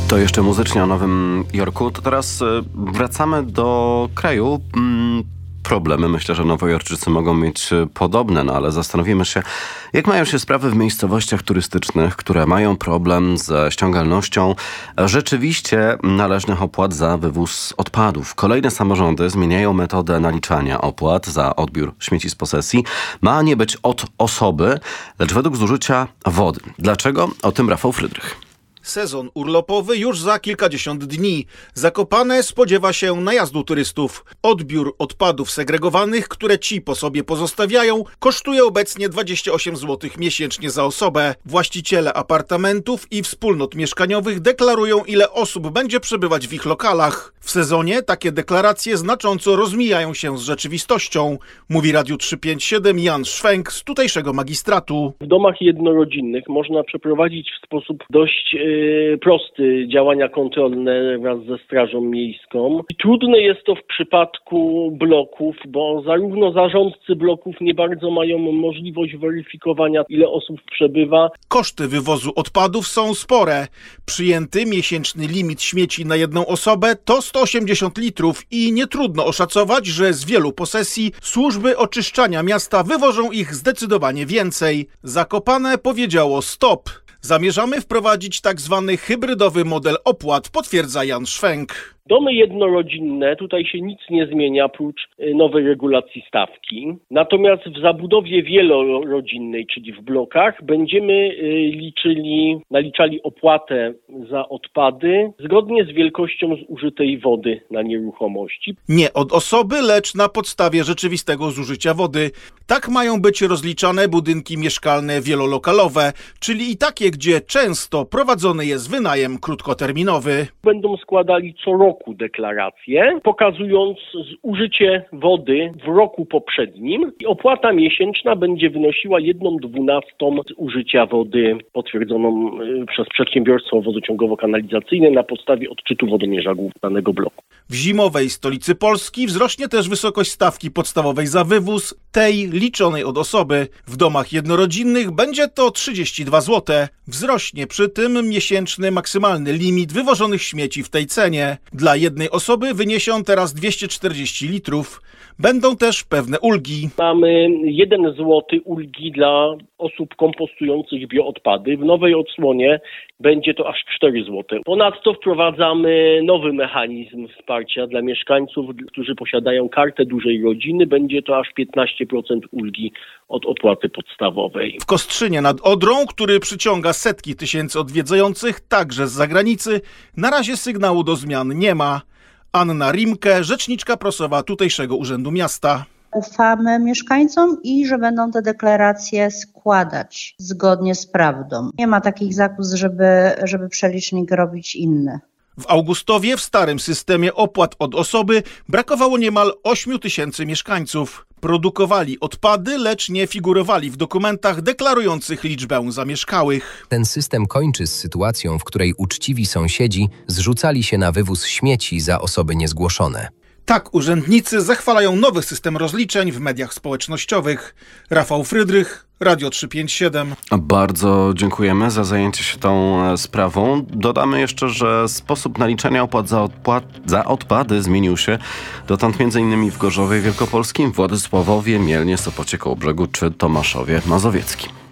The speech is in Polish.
To jeszcze muzycznie o Nowym Jorku. To teraz wracamy do kraju. Problemy, myślę, że nowojorczycy mogą mieć podobne, ale zastanowimy się, jak mają się sprawy w miejscowościach turystycznych, które mają problem ze ściągalnością rzeczywiście należnych opłat za wywóz odpadów. Kolejne samorządy zmieniają metodę naliczania opłat za odbiór śmieci z posesji. Ma nie być od osoby, lecz według zużycia wody. Dlaczego? O tym Rafał Frydrych. Sezon urlopowy już za kilkadziesiąt dni. Zakopane spodziewa się najazdu turystów. Odbiór odpadów segregowanych, które ci po sobie pozostawiają, kosztuje obecnie 28 zł miesięcznie za osobę. Właściciele apartamentów i wspólnot mieszkaniowych deklarują, ile osób będzie przebywać w ich lokalach. W sezonie takie deklaracje znacząco rozmijają się z rzeczywistością, mówi Radiu 357 Jan Szwęk z tutejszego magistratu. W domach jednorodzinnych można przeprowadzić w sposób dość prosty działania kontrolne wraz ze Strażą Miejską. Trudne jest to w przypadku bloków, bo zarówno zarządcy bloków nie bardzo mają możliwość weryfikowania, ile osób przebywa. Koszty wywozu odpadów są spore. Przyjęty miesięczny limit śmieci na jedną osobę to 180 litrów i nie trudno oszacować, że z wielu posesji służby oczyszczania miasta wywożą ich zdecydowanie więcej. Zakopane powiedziało stop. Zamierzamy wprowadzić tak zwany hybrydowy model opłat, potwierdza Jan Szwęk. Domy jednorodzinne, tutaj się nic nie zmienia prócz nowej regulacji stawki. Natomiast w zabudowie wielorodzinnej, czyli w blokach, będziemy naliczali opłatę za odpady zgodnie z wielkością zużytej wody na nieruchomości. Nie od osoby, lecz na podstawie rzeczywistego zużycia wody. Tak mają być rozliczane budynki mieszkalne wielolokalowe, czyli i takie, gdzie często prowadzony jest wynajem krótkoterminowy. Będą składali co roku deklarację, pokazując zużycie wody w roku poprzednim i opłata miesięczna będzie wynosiła 1/12 zużycia wody potwierdzoną przez przedsiębiorstwo wodociągowo-kanalizacyjne na podstawie odczytu wodomierza danego bloku. W zimowej stolicy Polski wzrośnie też wysokość stawki podstawowej za wywóz, tej liczonej od osoby. W domach jednorodzinnych będzie to 32 zł. Wzrośnie przy tym miesięczny maksymalny limit wywożonych śmieci w tej cenie. Dla jednej osoby wyniesie on teraz 240 litrów. Będą też pewne ulgi. Mamy 1 zł ulgi dla osób kompostujących bioodpady. W nowej odsłonie będzie to aż 4 zł. Ponadto wprowadzamy nowy mechanizm wsparcia dla mieszkańców, którzy posiadają kartę dużej rodziny. Będzie to aż 15% ulgi od opłaty podstawowej. W Kostrzynie nad Odrą, który przyciąga setki tysięcy odwiedzających, także z zagranicy, na razie sygnału do zmian nie ma. Anna Rimke, rzeczniczka prasowa tutejszego Urzędu Miasta. Ufamy mieszkańcom i że będą te deklaracje składać zgodnie z prawdą. Nie ma takich zakus, żeby przelicznik robić inny. W Augustowie w starym systemie opłat od osoby brakowało niemal 8 tysięcy mieszkańców. Produkowali odpady, lecz nie figurowali w dokumentach deklarujących liczbę zamieszkałych. Ten system kończy z sytuacją, w której uczciwi sąsiedzi zrzucali się na wywóz śmieci za osoby niezgłoszone. Tak urzędnicy zachwalają nowy system rozliczeń w mediach społecznościowych. Rafał Frydrych, Radio 357. Bardzo dziękujemy za zajęcie się tą sprawą. Dodamy jeszcze, że sposób naliczania opłat za odpady zmienił się dotąd m.in. w Gorzowie Wielkopolskim, Władysławowie, Mielnie, Sopocie Kołobrzegu czy Tomaszowie Mazowieckim.